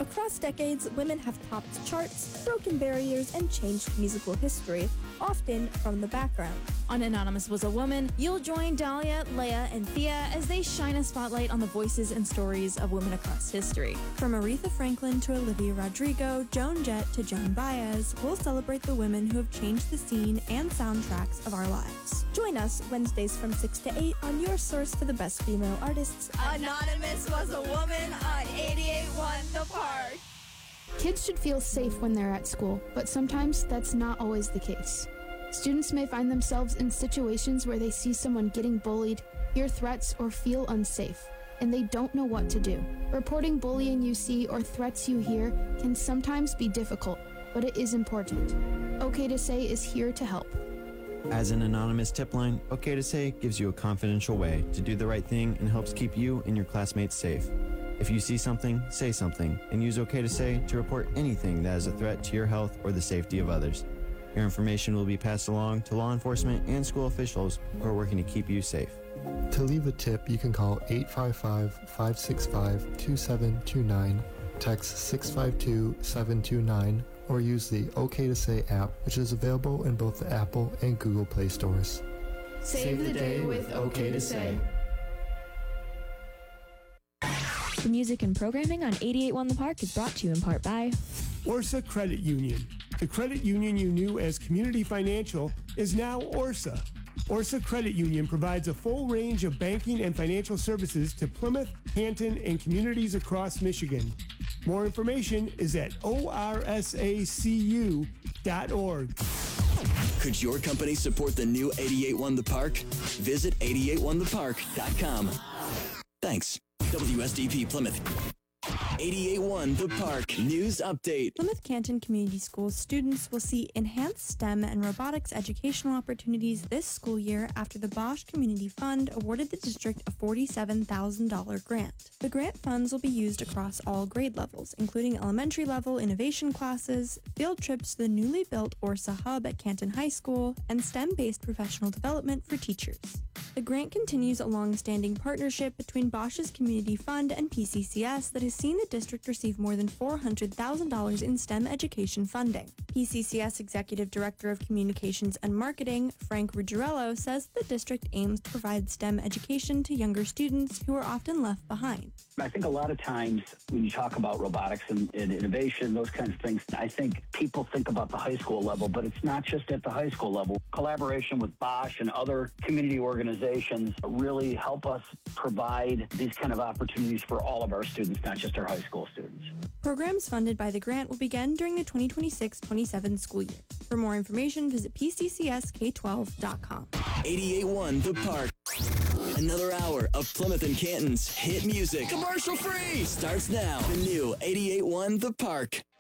Across decades, women have topped charts, broken barriers, and changed musical history, often from the background. On Anonymous Was a Woman, you'll join Dahlia, Leia, and Thea as they shine a spotlight on the voices and stories of women across history. From Aretha Franklin to Olivia Rodrigo, Joan Jett to Joan Baez, we'll celebrate the women who have changed the scene and soundtracks of our lives. Join us Wednesdays from 6 to 8 on your source for the best female artists. Anonymous Was a Woman on 88.1 The Park. Kids should feel safe when they're at school, but sometimes that's not always the case. Students may find themselves in situations where they see someone getting bullied, hear threats, or feel unsafe, and they don't know what to do. Reporting bullying you see or threats you hear can sometimes be difficult, but it is important. OK to Say is here to help. As an anonymous tip line, OK to Say gives you a confidential way to do the right thing and helps keep you and your classmates safe. If you see something, say something, and use OK to Say to report anything that is a threat to your health or the safety of others. Your information will be passed along to law enforcement and school officials who are working to keep you safe. To leave a tip, you can call 855-565-2729, text 652-729, or use the OK to Say app, which is available in both the Apple and Google Play stores. Save the day with OK to Say. The music and programming on 88.1 The Park is brought to you in part by Orsa Credit Union. The credit union you knew as Community Financial is now Orsa. Orsa Credit Union provides a full range of banking and financial services to Plymouth, Canton, and communities across Michigan. More information is at orsacu.org. Could your company support the new 88.1 The Park? Visit 881thepark.com. Thanks. WSDP Plymouth. 88.1 The Park News Update. Plymouth Canton Community Schools students will see enhanced STEM and robotics educational opportunities this school year after the Bosch Community Fund awarded the district a $47,000 grant. The grant funds will be used across all grade levels, including elementary level innovation classes, field trips to the newly built Orsa Hub at Canton High School, and STEM-based professional development for teachers. The grant continues a long-standing partnership between Bosch's Community Fund and PCCS that has seen the district receive more than $400,000 in STEM education funding. PCCS Executive Director of Communications and Marketing, Frank Ruggiero, says the district aims to provide STEM education to younger students who are often left behind. I think a lot of times when you talk about robotics and innovation, those kinds of things, I think people think about the high school level, but it's not just at the high school level. Collaboration with Bosch and other community organizations really help us provide these kind of opportunities for all of our students, not just our high school students. Programs funded by the grant will begin during the 2026-27 school year. For more information, visit pccsk12.com. 88.1 The Park. Another hour of Plymouth and Canton's hit music. Commercial free. Starts now. The new 88.1 The Park.